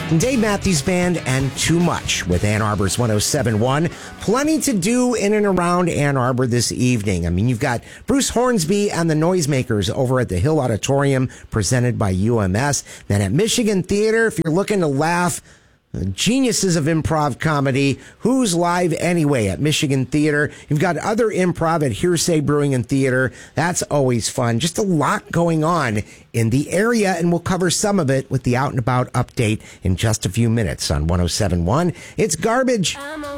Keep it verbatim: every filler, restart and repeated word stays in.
Dave Matthews Band, and Too Much with Ann Arbor's one oh seven point one. Plenty to do in and around Ann Arbor this evening. I mean, you've got Bruce Hornsby and the Noisemakers over at the Hill Auditorium, presented by U M S. Then at Michigan Theater, if you're looking to laugh, geniuses of improv comedy, Who's Live Anyway at Michigan Theater. You've got other improv at Hearsay Brewing and Theater. That's always fun. Just a lot going on in the area, and we'll cover some of it with the Out and About update in just a few minutes on one oh seven point one. It's Garbage.